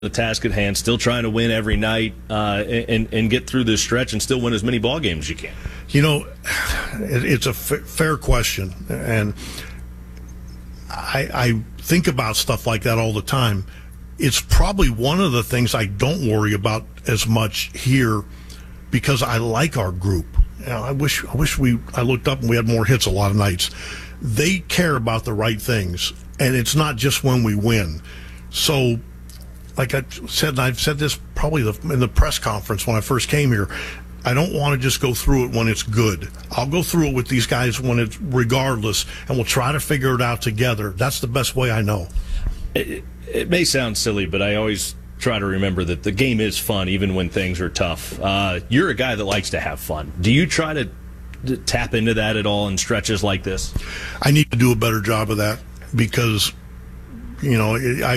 the task at hand, still trying to win every night and get through this stretch and still win as many ball games as you can? You know, it's a fair question, and I think about stuff like that all the time. It's probably one of the things I don't worry about as much here because I like our group. You know, I wish I looked up and we had more hits a lot of nights. They care about the right things, and it's not just when we win. So, like I said, and I've said this probably in the press conference when I first came here, I don't want to just go through it when it's good. I'll go through it with these guys when it's regardless, and we'll try to figure it out together. That's the best way I know. It may sound silly, but I always try to remember that the game is fun even when things are tough. You're a guy that likes to have fun. Do you try to tap into that at all in stretches like this? I need to do a better job of that because, you know,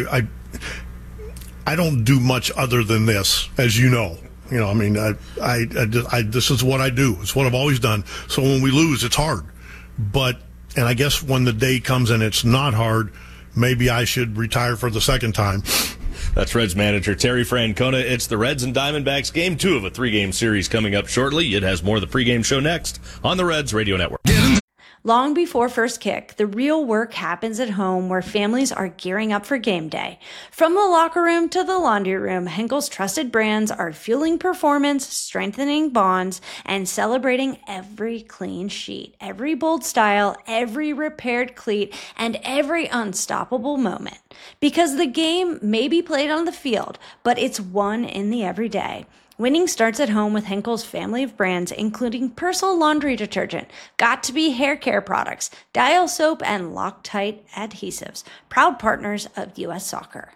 I don't do much other than this, as you know. You know, I mean, this is what I do. It's what I've always done. So when we lose, it's hard. And I guess when the day comes and it's not hard, maybe I should retire for the second time. That's Reds manager Terry Francona. It's the Reds and Diamondbacks Game 2 of a 3-game series coming up shortly. It has more of the pregame show next on the Reds Radio Network. Long before first kick, the real work happens at home where families are gearing up for game day. From the locker room to the laundry room, Henkel's trusted brands are fueling performance, strengthening bonds, and celebrating every clean sheet, every bold style, every repaired cleat, and every unstoppable moment. Because the game may be played on the field, but it's won in the everyday. Winning starts at home with Henkel's family of brands, including Persil laundry detergent, Got2b hair care products, Dial soap, and Loctite adhesives. Proud partners of U.S. Soccer.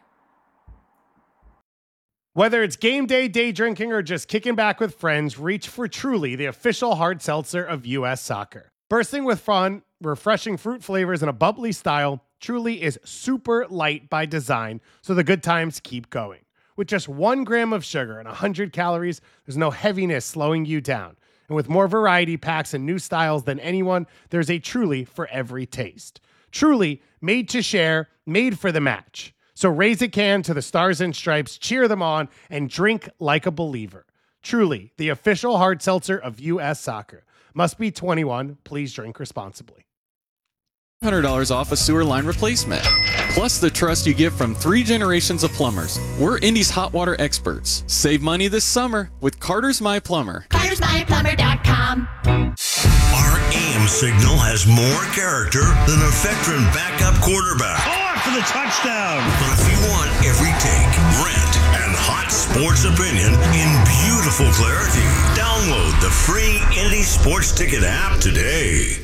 Whether it's game day, day drinking, or just kicking back with friends, reach for Truly, the official hard seltzer of U.S. Soccer. Bursting with fun, refreshing fruit flavors, and a bubbly style, Truly is super light by design, so the good times keep going. With just 1 gram of sugar and 100 calories, there's no heaviness slowing you down. And with more variety packs and new styles than anyone, there's a Truly for every taste. Truly, made to share, made for the match. So raise a can to the Stars and Stripes, cheer them on, and drink like a believer. Truly, the official hard seltzer of U.S. Soccer. Must be 21. Please drink responsibly. $100 off a sewer line replacement. Plus the trust you get from 3 generations of plumbers. We're Indy's hot water experts. Save money this summer with Carter's My Plumber. CartersMyPlumber.com. Our AM signal has more character than a veteran backup quarterback. For the touchdown. But if you want every take, rant, and hot sports opinion in beautiful clarity, download the free Indy Sports Ticket app today.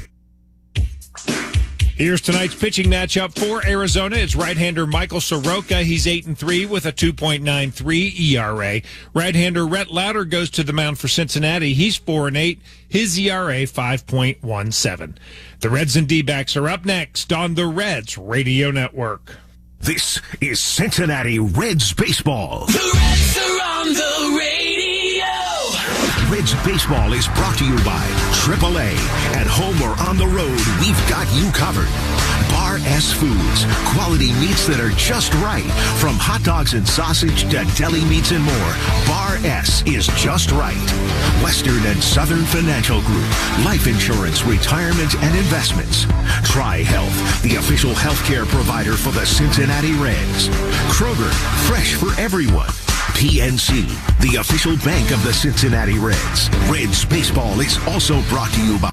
Here's tonight's pitching matchup for Arizona. It's right-hander Michael Soroka. He's 8-3 with a 2.93 ERA. Right-hander Rhett Lauder goes to the mound for Cincinnati. He's 4-8. His ERA 5.17. The Reds and D-backs are up next on the Reds Radio Network. This is Cincinnati Reds baseball. The Reds are on the radio. Reds baseball is brought to you by AAA. At home or on the road, we've got you covered. Bar S Foods, quality meats that are just right. From hot dogs and sausage to deli meats and more, Bar S is just right. Western and Southern Financial Group, life insurance, retirement, and investments. Tri-Health, the official healthcare provider for the Cincinnati Reds. Kroger, fresh for everyone. PNC, the official bank of the Cincinnati Reds. Reds baseball is also brought to you by